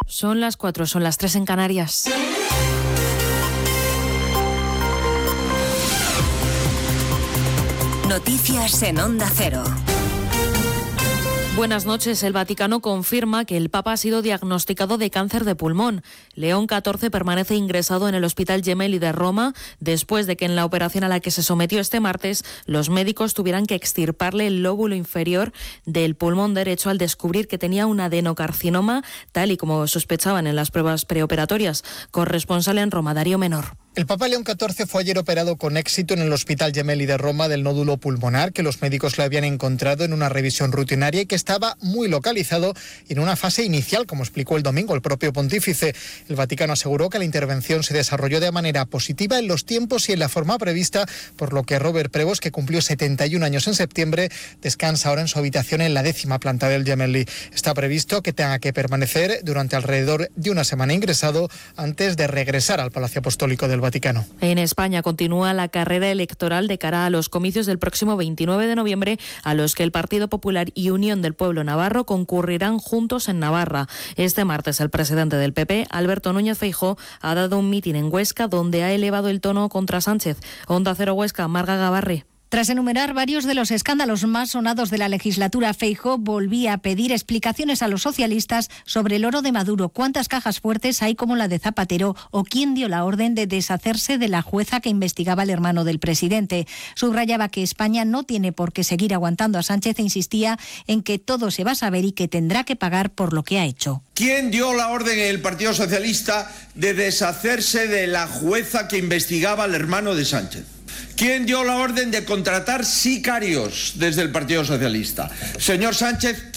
Son las 4, son las 3 en Canarias. Noticias en Onda Cero. Buenas noches. El Vaticano confirma que el Papa ha sido diagnosticado de cáncer de pulmón. León XIV permanece ingresado en el Hospital Gemelli de Roma después de que en la operación a la que se sometió este martes los médicos tuvieran que extirparle el lóbulo inferior del pulmón derecho al descubrir que tenía un adenocarcinoma, tal y como sospechaban en las pruebas preoperatorias. Corresponsal en Roma, Darío Menor. El Papa León XIV fue ayer operado con éxito en el Hospital Gemelli de Roma del nódulo pulmonar que los médicos le habían encontrado en una revisión rutinaria y que estaba muy localizado y en una fase inicial, como explicó el domingo el propio pontífice. El Vaticano aseguró que la intervención se desarrolló de manera positiva en los tiempos y en la forma prevista, por lo que Robert Prevost, que cumplió 71 años en septiembre, descansa ahora en su habitación en la 10ª planta del Gemelli. Está previsto que tenga que permanecer durante alrededor de una semana ingresado antes de regresar al Palacio Apostólico del Vaticano. En España continúa la carrera electoral de cara a los comicios del próximo 29 de noviembre, a los que el Partido Popular y Unión del Pueblo Navarro concurrirán juntos en Navarra. Este martes el presidente del PP, Alberto Núñez Feijóo, ha dado un mitin en Huesca donde ha elevado el tono contra Sánchez. Onda Cero Huesca, Marga Gabarre. Tras enumerar varios de los escándalos más sonados de la legislatura, Feijóo volvía a pedir explicaciones a los socialistas sobre el oro de Maduro, cuántas cajas fuertes hay como la de Zapatero o quién dio la orden de deshacerse de la jueza que investigaba al hermano del presidente. Subrayaba que España no tiene por qué seguir aguantando a Sánchez e insistía en que todo se va a saber y que tendrá que pagar por lo que ha hecho. ¿Quién dio la orden en el Partido Socialista de deshacerse de la jueza que investigaba al hermano de Sánchez? ¿Quién dio la orden de contratar sicarios desde el Partido Socialista? Señor Sánchez,